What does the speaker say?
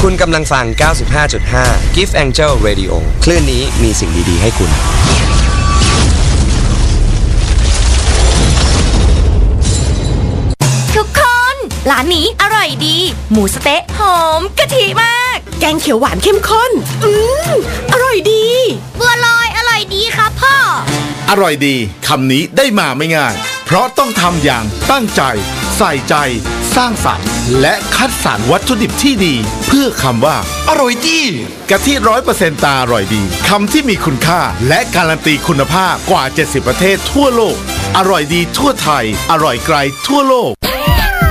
คุณกำลังฟัง 95.5 Gift Angel Radio คลื่นนี้มีสิ่งดีๆให้คุณทุกคนร้านนี้อร่อยดีหมูสะเต๊ะหอมกะทิมากแกงเขียวหวานเข้มข้นอร่อยดีบัวลอยอร่อยดีครับพ่ออร่อยดีคำนี้ได้มาไม่ง่ายเพราะต้องทำอย่างตั้งใจใส่ใจสร้างสรรค์และคัดสรรวัตถุดิบที่ดีเพื่อคำว่าอร่อยดีกะทิ 100% ตาอร่อยดีคำที่มีคุณค่าและการันตีคุณภาพกว่า70ประเทศทั่วโลกอร่อยดีทั่วไทยอร่อยไกลทั่วโลก